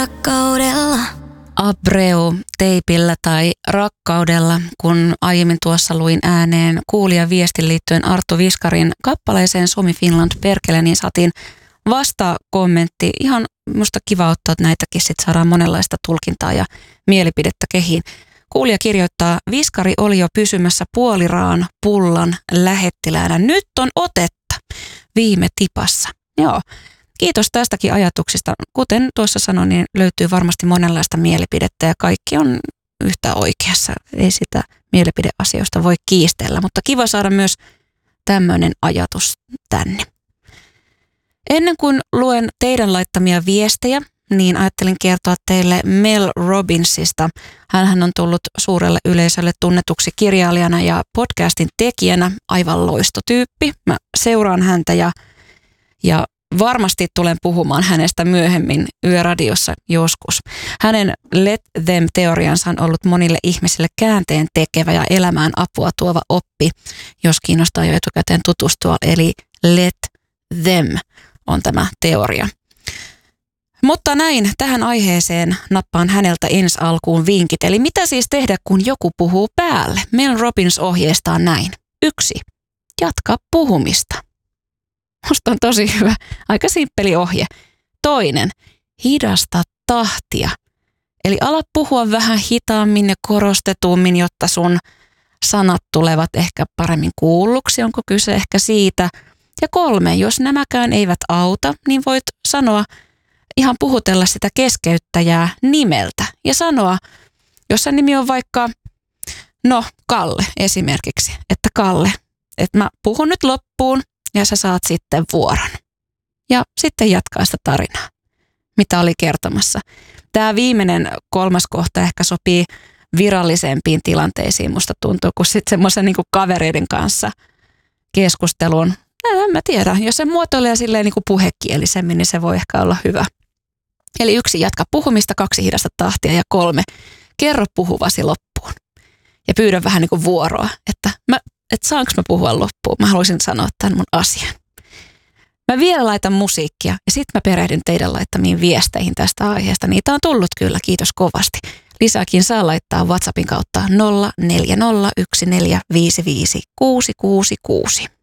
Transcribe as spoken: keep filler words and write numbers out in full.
Rakkaudella. Abreu teipillä tai rakkaudella, kun aiemmin tuossa luin ääneen kuulijan viestin liittyen Arttu Viskarin kappaleeseen Suomi Finland perkele, niin saatiin vasta kommentti. Ihan musta kiva ottaa, että näitäkin sit saadaan monenlaista tulkintaa ja mielipidettä kehiin. Kuulija kirjoittaa, Viskari oli jo pysymässä puoliraan pullan lähettiläänä. Nyt on otetta viime tipassa. Joo. Kiitos tästäkin ajatuksista. Kuten tuossa sanoin, niin löytyy varmasti monenlaista mielipidettä ja kaikki on yhtä oikeassa. Ei sitä mielipideasioista voi kiistellä, mutta kiva saada myös tämmöinen ajatus tänne. Ennen kuin luen teidän laittamia viestejä, niin ajattelin kertoa teille Mel Robbinsista. Hänhän on tullut suurelle yleisölle tunnetuksi kirjailijana ja podcastin tekijänä, aivan loistotyyppi. Mä seuraan häntä ja, ja varmasti tulen puhumaan hänestä myöhemmin Yöradiossa joskus. Hänen Let Them-teoriansa on ollut monille ihmisille käänteen tekevä ja elämään apua tuova oppi, jos kiinnostaa jo etukäteen tutustua. Eli Let Them on tämä teoria. Mutta näin, tähän aiheeseen nappaan häneltä ensi alkuun vinkit. Eli mitä siis tehdä, kun joku puhuu päälle? Mel Robbins ohjeistaa näin. Yksi. Jatka puhumista. Musta on tosi hyvä, aika simppeli ohje. Toinen, hidasta tahtia. Eli ala puhua vähän hitaammin ja korostetummin, jotta sun sanat tulevat ehkä paremmin kuulluksi. Onko kyse ehkä siitä? Ja kolme, jos nämäkään eivät auta, niin voit sanoa, ihan puhutella sitä keskeyttäjää nimeltä. Ja sanoa, jos se nimi on vaikka, no Kalle esimerkiksi, että Kalle, että mä puhun nyt loppuun. Ja sä saat sitten vuoron. Ja sitten jatkaa sitä tarinaa, mitä oli kertomassa. Tämä viimeinen kolmas kohta ehkä sopii virallisempiin tilanteisiin, musta tuntuu, kuin sitten semmoisen niin kuin kavereiden kanssa keskusteluun. En mä tiedä, jos se muotoilee silleen niin kuin puhekielisemmin, niin se voi ehkä olla hyvä. Eli yksi, jatka puhumista, kaksi, hidasta tahtia ja kolme, kerro puhuvasi loppuun. Ja pyydä vähän niin kuin vuoroa, että mä että saanko mä puhua loppuun. Mä haluaisin sanoa tämän mun asian. Mä vielä laitan musiikkia ja sitten mä perehdyn teidän laittamiin viesteihin tästä aiheesta. Niitä on tullut kyllä, kiitos kovasti. Lisääkin saa laittaa WhatsAppin kautta nolla neljä nolla yksi neljä viisi viisi kuusi kuusi kuusi.